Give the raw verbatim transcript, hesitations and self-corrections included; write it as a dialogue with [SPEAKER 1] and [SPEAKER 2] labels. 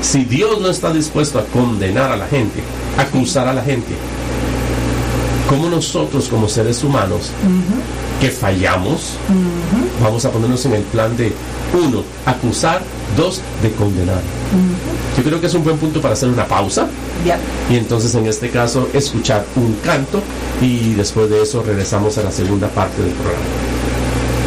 [SPEAKER 1] Si Dios no está dispuesto a condenar a la gente, a acusar a la gente, ¿cómo nosotros como seres humanos uh-huh. que fallamos uh-huh. vamos a ponernos en el plan de uno, acusar, dos, de condenar? Uh-huh. Yo creo que es un buen punto para hacer una pausa
[SPEAKER 2] yep.
[SPEAKER 1] y entonces en este caso escuchar un canto y después de eso regresamos a la segunda parte del programa.